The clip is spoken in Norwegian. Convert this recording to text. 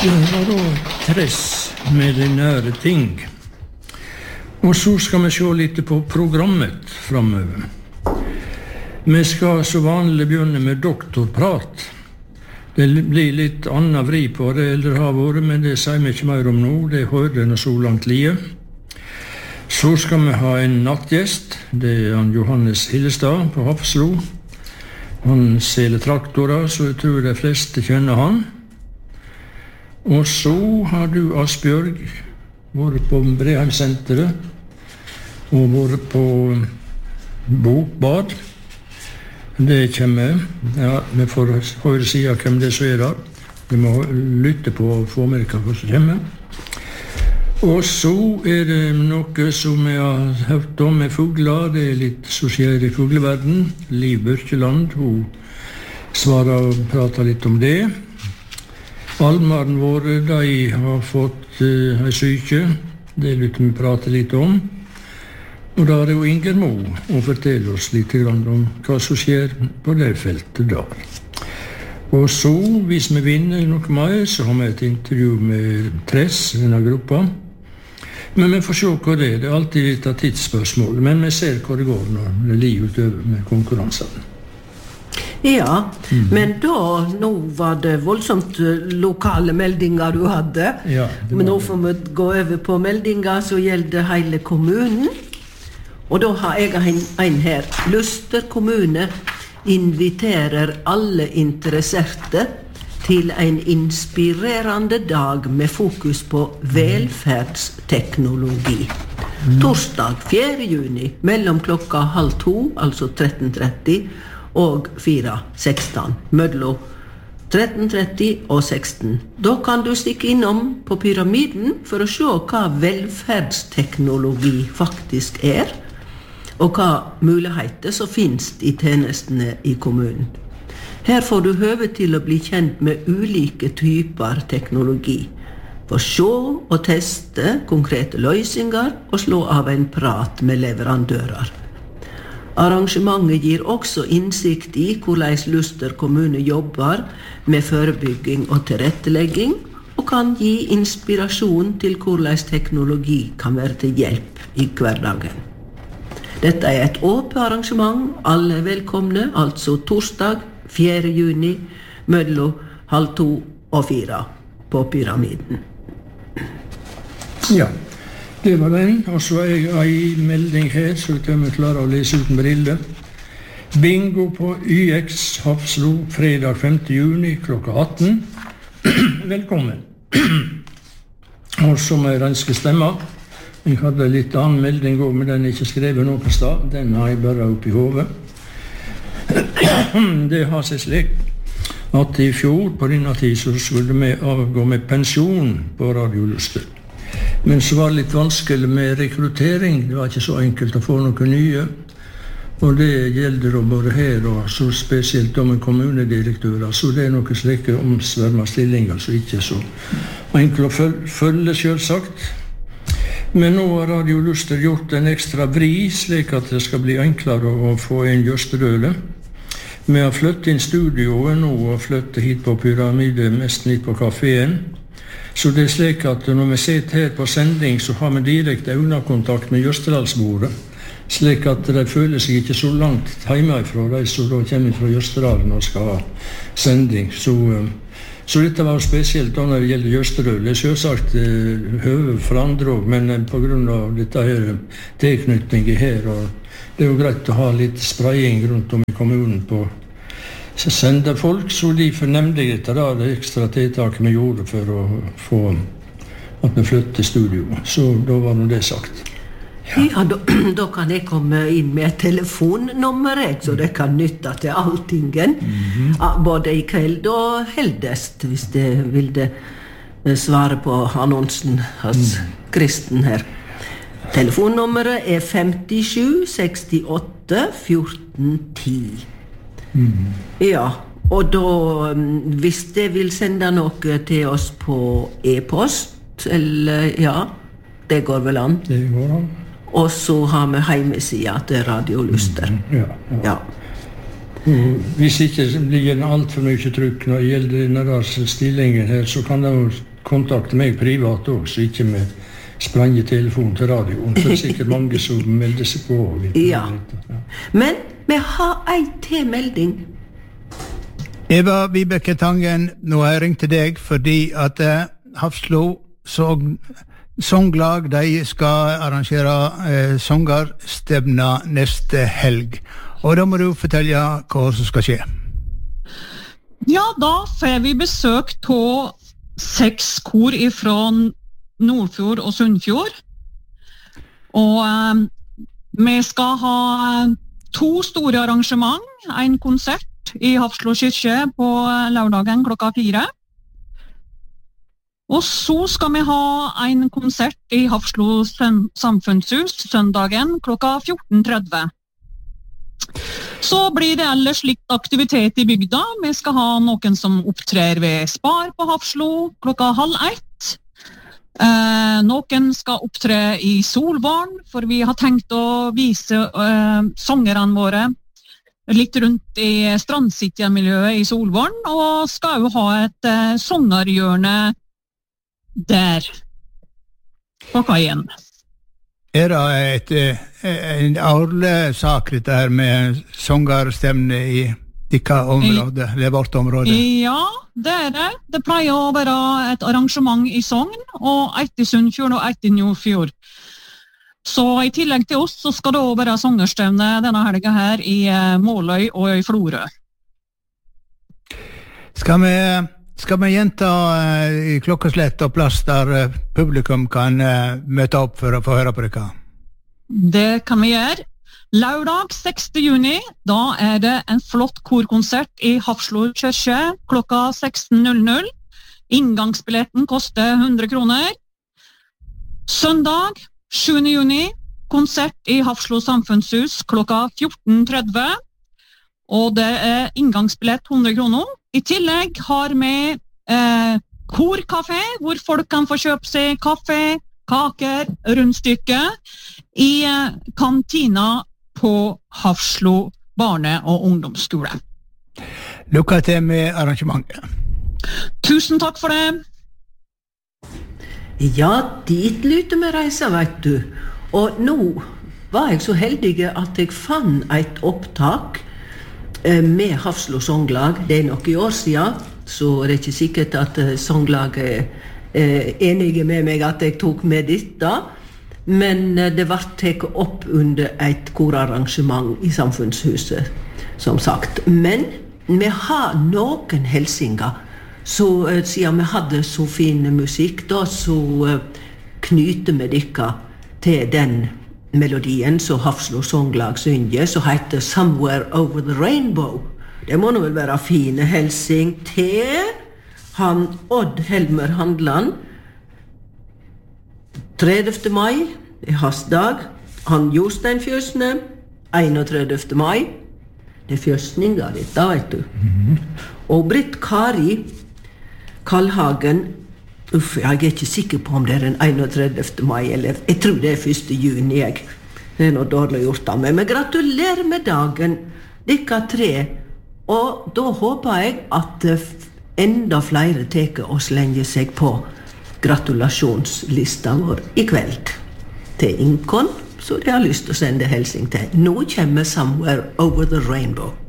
Det var da tress med de nære ting. Og så skal vi se litt på programmet fremover. Vi skal så vanlig begynne med doktorprat. Det blir litt annen vri på det eller har vært, men det sier vi ikke mer om nå. Det hørte nå så langt lie. Så skal vi ha en nattgjest. Det han Johannes Hillestad på Hafslo. Han selger traktorer, så jeg tror de fleste kjenner han. Og så har du Asbjørg vært på Breheimsenteret og vært på bokbad. Det kommer. Ja, vi får høre siden hvem det så der. Vi må lytte på og få med hva som kommer. Og så det noe som jeg har hørt om med fugler. Det litt som skjer i fugleverden. Liv Børkeland, hun svarer og prater litt om det. Almaren våre, de har fått en syke. Det lytter vi prate litt om. Og da det jo Inger Mo å fortelle oss litt om hva som skjer på det feltet da. Og så, hvis vi vinner noe mer, så har vi et intervju med Tress, denne gruppa. Men vi får se hva det er. Det alltid litt av tidsspørsmål. Men vi ser hva det går når det ligger utover med konkurransene. Ja, men da, nå var det voldsomt lokale meldinger du hadde. Ja, men nå får vi gå over på meldinger som gjelder hele kommunen. Og da har jeg en her. Luster kommune inviterer alle interesserte til en inspirerende dag med fokus på velferdsteknologi. Torsdag 4. juni, mellom klokka 13:30, altså 13:30, og 4:16, mellom 13:30 og 16. Da kan du stikke innom på Pyramiden for å se hva velferdsteknologi faktisk og hva muligheter som finnes i tjenestene i kommunen. Her får du høve til å bli kjent med ulike typer teknologi, for se og teste konkrete løsninger og slå av en prat med leverandører. Arrangementet gir også innsikt i hvordan Luster kommune jobber med forebygging og tilrettelegging, og kan gi inspirasjon til hvordan teknologi kan være til hjelp i hverdagen. Dette et åpent arrangement, alle velkomne, altså torsdag 4. juni, mellom 13:30 og 4 på Pyramiden. Ja. Det var den, og så en melding her, så vi klarer å lese uten briller. Bingo på YX Hafslo, fredag 5. juni, klokka 18. Velkommen. Og så må jeg renske stemmer. Jeg hadde litt annen melding også, men den ikke skrevet noe sted. Den har jeg bare opp i hodet. Det har seg slik at i fjor på denne tid så skulle vi avgå med pensjon på Radio Luster. Men så var det litt vanskelig med rekruttering. Det var ikke så enkelt å få noen nye. Og det gjelder både her og så spesielt med kommunedirektører. Så det noen slike omsverma stillinger som ikke så enkelt å følge selvsagt. Men nå har Radio Luster gjort en ekstra vri, slik at det skal bli enklere å få en Jørstedøle. Vi har flyttet inn studioet nå og flyttet hit på Pyramide, mest hit på kaféen. Så det slik at når vi sitter her på sending, så har vi direkte øyekontakt med Jørstedalsbordet, slik at de føler seg ikke så langt hjemmefra, de som da kommer fra Jørstedalen og skal ha sending. Så dette var spesielt da når det gjelder Jørstedøl. Det selvsagt høve for andre også, men på grunn av dette her tilknytningen her, og det jo greit å ha litt spraying rundt om i kommunen på så sender folk, så de fornemte dette da, det ekstra tiltaket vi gjorde for å få at vi flyttet studio. Så da var det sagt. Ja, da kan jeg komme inn med et telefonnummer, så det kan nytte til alltingen. Både i kveld og heldest, hvis det vil det svare på annonsen hos Kristen her. Telefonnummeret 57 68 14 10. Ja, og da, hvis det vil sende noe til oss på e-post, eller ja, det går vel an. Det går an. Og så har vi hjemmesida til Radio Luster. Ja. Hvis ikke blir det alt for mye trykk når det gjelder denne stillingen her, så kan det jo kontakte meg privat også, ikke med sprangetelefon til radioen. Det sikkert mange som melder seg på. Ja. Men vi har en tilmelding. Eva Vibeke Tangen, nå har jeg ringt til deg fordi at Hafslo Songlag, de skal arrangere songerstevna neste helg. Og da må du fortelle hva som skal skje. Ja, da får vi besøk av 6 kor fra Nordfjord og Sunnfjord. Og vi skal ha 2 store arrangement, en konsert i Hafslo kyrkje på lørdagen klokka 4. Og så skal vi ha en konsert i Hafslo samfunnshus søndagen klokka 14:30. Så blir det ellers litt aktivitet i bygda. Vi skal ha noen som opptrer ved Spar på Hafslo klokka 12:30. Noen skal opptre i Solvorn, for vi har tenkt å vise sangerne våre litt rundt i Strandcity-miljøet i Solvorn, og skal jo ha et songerhjørne der på kaien. Det en årlig sak dette her med songerstevne i dikka område, eller vårt område? Ja, det det. Det pleier å være et arrangement i Sogn, og et i Sunnfjord og et i Nordfjord. Så i tillegg til oss så skal det også være songerstevne denne helga her i Måløy og i Florø. Skal vi gjenta i klokkeslett og plass der publikum kan møte opp for å få høre på dere? Det kan vi gjøre. Lørdag 6. juni, da det en flott korkonsert i Hafslo kyrkje klokka 16:00. Inngangsbilletten koster 100 kroner. Søndag 7. juni, konsert i Hafslo samfunnshus klokka 14:30, og det inngangsbillett 100 kroner. I tillegg har vi korkafé, hvor folk kan få kjøpe seg kaffe, kaker, rundstykke i kantina på Hafslo barne- og ungdomsskole. Lykke til med arrangementet. Tusen takk for det. Ja, dit lyter vi reise, vet du. Og nå var jeg så heldig at jeg fann et opptak med Hafslo Songlag. Det nok i år siden, så det ikke sikkert at Songlaget enige med meg at jeg tok med dette. Men det var tatt opp under et korarrangement i Samfunnshuset, som sagt. Men vi har noen helsinger. Så siden vi hadde så fin musikk da, så knyter vi dere til den melodien som Hafslo Songlag synger, som heter Somewhere Over the Rainbow. Det må nå vel være fine helsing til han Odd Helmer Handland. 30. mai hans dag. Han Jostein Fjøsne 31. mai. Det fjøsninga ditt, da vet du. Og Britt Kari Kallhagen, jeg ikke sikker på om det den 31. mai, eller jeg tror det 1. juni, jeg. Det noe dårlig gjort av meg, men gratulerer med dagen, dere 3. Og da håper jeg at enda flere teker og slenger seg på gratulasjonslista vår i kveld. Til Inkon, så de har lyst til å sende helsing til. Nå kommer Somewhere Over the Rainbow.